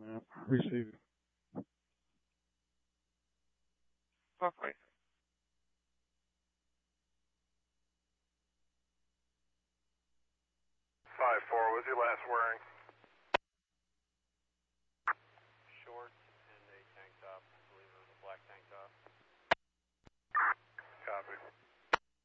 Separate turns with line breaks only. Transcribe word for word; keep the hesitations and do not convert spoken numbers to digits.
Yeah, receiving.
Lovely.
Five four, was your last wearing?